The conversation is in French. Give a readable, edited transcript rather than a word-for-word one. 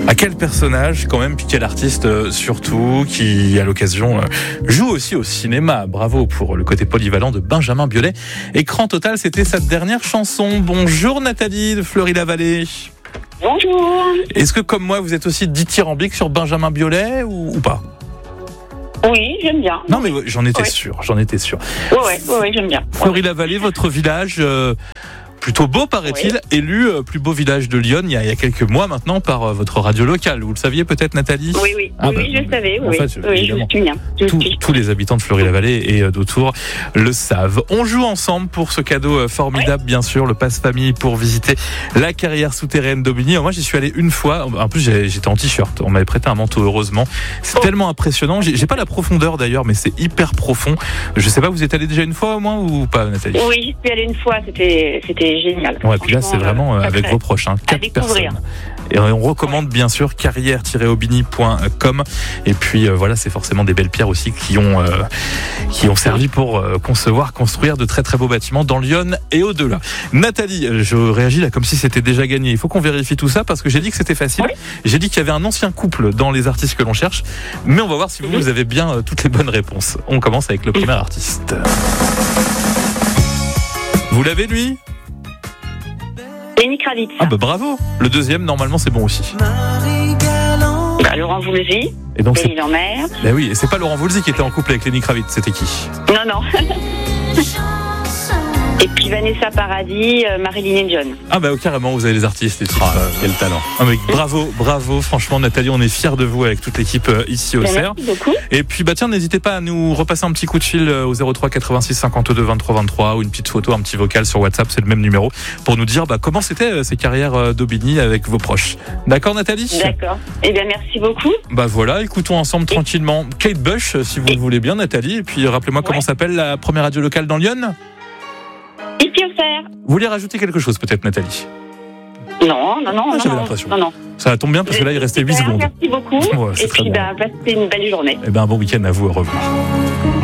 À quel personnage quand même, puis quel artiste surtout, qui à l'occasion joue aussi au cinéma. Bravo pour le côté polyvalent de Benjamin Biolay. Écran total, c'était sa dernière chanson. Bonjour Nathalie de Fleury-la-Vallée. Bonjour. Est-ce que comme moi vous êtes aussi dithyrambique sur Benjamin Biolay ou pas? Oui, j'aime bien. Non mais j'en étais sûr. Oui, j'aime bien. Fleury-la-Vallée, votre village... plutôt beau, paraît-il, élu plus beau village de Lyon il y a quelques mois maintenant par votre radio locale. Vous le saviez peut-être, Nathalie ? Oui, je le savais. En fait, je me souviens. Tous les habitants de Fleury-la-Vallée et d'autour le savent. On joue ensemble pour ce cadeau formidable, bien sûr, le passe-famille pour visiter la carrière souterraine d'Aubigny. Moi, j'y suis allé une fois. En plus, j'étais en t-shirt. On m'avait prêté un manteau, heureusement. C'est tellement impressionnant. J'ai pas la profondeur d'ailleurs, mais c'est hyper profond. Je sais pas, vous êtes allé déjà une fois au moins ou pas, Nathalie ? Oui, j'y suis allée une fois. C'était génial. Ouais, puis là, c'est vraiment avec vos proches, 4 personnes. Et on recommande bien sûr carrière-aubigny.com. Et puis voilà, c'est forcément des belles pierres aussi qui ont servi pour construire de très très beaux bâtiments dans Lyon et au-delà. Nathalie, je réagis là comme si c'était déjà gagné. Il faut qu'on vérifie tout ça parce que j'ai dit que c'était facile. Oui. J'ai dit qu'il y avait un ancien couple dans les artistes que l'on cherche. Mais on va voir si vous avez bien toutes les bonnes réponses. On commence avec le premier artiste. Vous l'avez lui ? Lenny Kravitz. Ah bah bravo. Le deuxième, normalement, c'est bon aussi. Laurent Voulzy. Et donc Pays en mer. Ben oui, et c'est pas Laurent Voulzy qui était en couple avec Lenny Kravitz, c'était qui ? Non. Et puis Vanessa Paradis, Marilyn et John. Ah bah carrément, vous avez les artistes et tout. Quel talent. Ah mais bravo, franchement Nathalie, on est fiers de vous avec toute l'équipe ici au CERF. Merci beaucoup. Et puis tiens, n'hésitez pas à nous repasser un petit coup de fil au 03 86 52 23 23 ou une petite photo, un petit vocal sur WhatsApp, c'est le même numéro, pour nous dire comment c'était ces carrières d'Aubigny avec vos proches. D'accord Nathalie ? D'accord. Eh bien merci beaucoup. Bah voilà, écoutons ensemble tranquillement Kate Bush, si vous le voulez bien Nathalie, et puis rappelez-moi comment s'appelle la première radio locale dans Lyon ? Ici au CERF. Vous voulez rajouter quelque chose peut-être Nathalie ? Non. J'avais l'impression. Non. Ça tombe bien parce que là il restait 8 secondes. Merci beaucoup. Ouais, et puis passez une belle journée. Et un bon week-end à vous, au revoir.